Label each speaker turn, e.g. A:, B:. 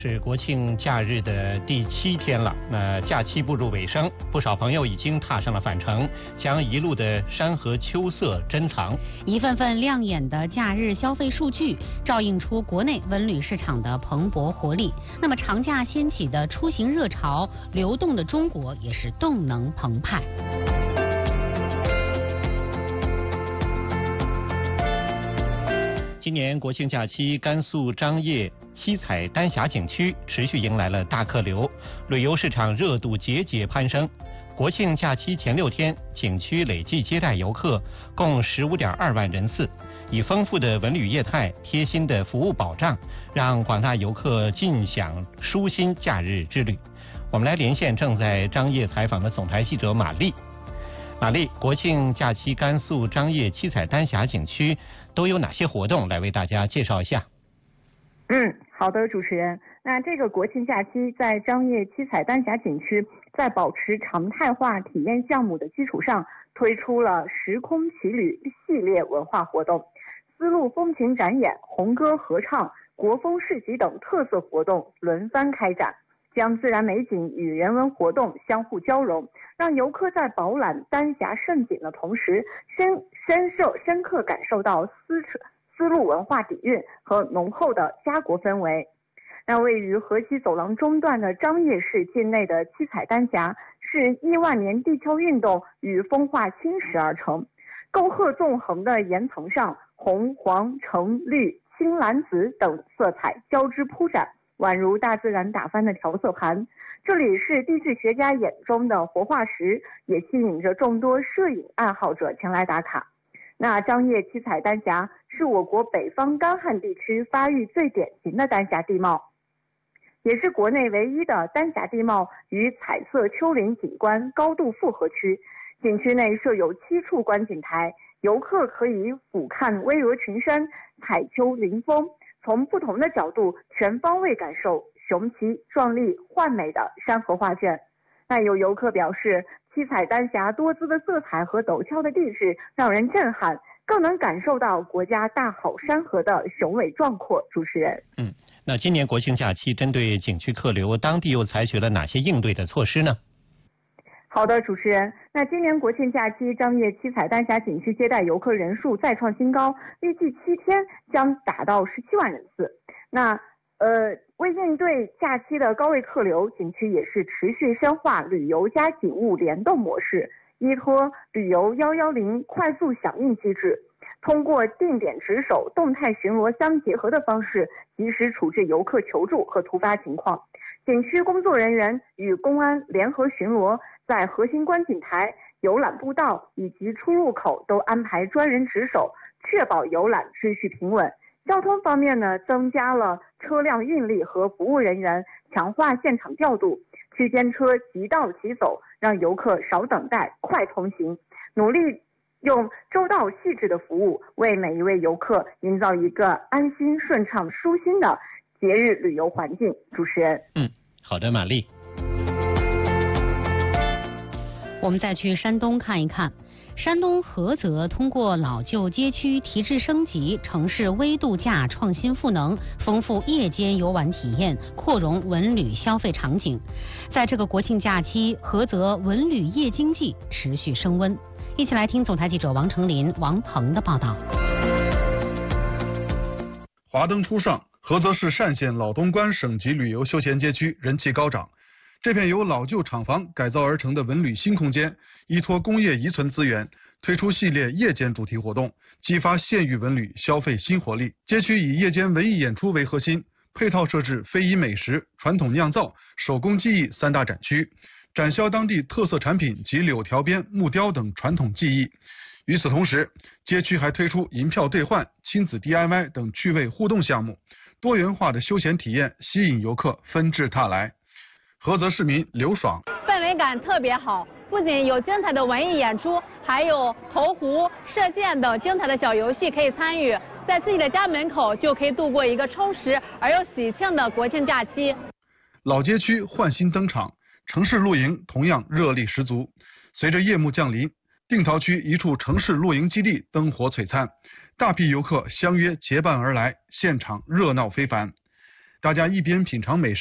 A: 是国庆假日的第7天了，假期步入尾声，不少朋友已经踏上了返程，将一路的山河秋色珍藏。
B: 一份份亮眼的假日消费数据，照映出国内文旅市场的蓬勃活力。那么长假掀起的出行热潮，流动的中国也是动能澎湃。
A: 今年国庆假期，甘肃张掖七彩丹霞景区持续迎来了大客流，旅游市场热度节节攀升。国庆假期前6天，景区累计接待游客共15.2万人次，以丰富的文旅业态、贴心的服务保障，让广大游客尽享舒心假日之旅。我们来连线正在张掖采访的总台记者马丽。马丽，国庆假期甘肃张掖七彩丹霞景区都有哪些活动？来为大家介绍一下。
C: 好的，主持人。那这个国庆假期在张掖七彩丹霞景区，在保持常态化体验项目的基础上，推出了时空奇旅系列文化活动，丝路风情展演、红歌合唱、国风市集等特色活动轮番开展，将自然美景与人文活动相互交融，让游客在饱览丹霞胜景的同时，深刻感受到丝路文化底蕴和浓厚的家国氛围。那位于河西走廊中段的张掖市境内的七彩丹霞，是亿万年地壳运动与风化侵蚀而成，沟壑纵横的岩层上，红、黄、橙、绿、青、蓝、紫等色彩交织铺展，宛如大自然打翻的调色盘。这里是地质学家眼中的活化石，也吸引着众多摄影爱好者前来打卡。那张掖七彩丹霞是我国北方干旱地区发育最典型的丹霞地貌，也是国内唯一的丹霞地貌与彩色丘陵景观高度复合区。景区内设有7处观景台，游客可以俯瞰巍峨群山、彩丘临峰，从不同的角度全方位感受雄奇壮丽幻美的山河画卷。那有游客表示，七彩丹霞多姿的色彩和陡峭的地质让人震撼，更能感受到国家大好山河的雄伟壮阔。主持人，
A: 那今年国庆假期针对景区客流，当地又采取了哪些应对的措施呢？
C: 好的，主持人。那今年国庆假期，张掖七彩丹霞景区接待游客人数再创新高，预计7天将达到17万人次。为应对假期的高位客流，景区也是持续深化旅游加景物联动模式，依托旅游110快速响应机制，通过定点值守、动态巡逻相结合的方式，及时处置游客求助和突发情况。景区工作人员与公安联合巡逻，在核心观景台、游览步道以及出入口都安排专人值守，确保游览秩序平稳。交通方面呢，增加了车辆运力和服务人员，强化现场调度，区间车即到即走，让游客少等待，快通行。努力用周到细致的服务，为每一位游客营造一个安心、顺畅、舒心的节日旅游环境。主持人，
A: 好的，玛丽。
B: 我们再去山东看一看。山东菏泽通过老旧街区提质升级，城市微度假创新赋能，丰富夜间游玩体验，扩容文旅消费场景。在这个国庆假期，菏泽文旅夜经济持续升温。一起来听总台记者王成林、王鹏的报道。
D: 华灯初上，菏泽市单县老东关省级旅游休闲街区人气高涨。这片由老旧厂房改造而成的文旅新空间，依托工业遗存资源，推出系列夜间主题活动，激发县域文旅消费新活力。街区以夜间文艺演出为核心，配套设置非遗美食、传统酿造、手工技艺3大展区，展销当地特色产品及柳条编、木雕等传统技艺。与此同时，街区还推出银票兑换、亲子 DIY 等趣味互动项目，多元化的休闲体验吸引游客纷至沓来。菏泽市民刘爽，
E: 氛围感特别好，不仅有精彩的文艺演出，还有投壶、射箭等精彩的小游戏可以参与，在自己的家门口就可以度过一个充实而又喜庆的国庆假期。
D: 老街区焕新登场，城市露营同样热力十足。随着夜幕降临，定陶区一处城市露营基地灯火璀璨，大批游客相约结伴而来，现场热闹非凡。 大家一边品尝美食。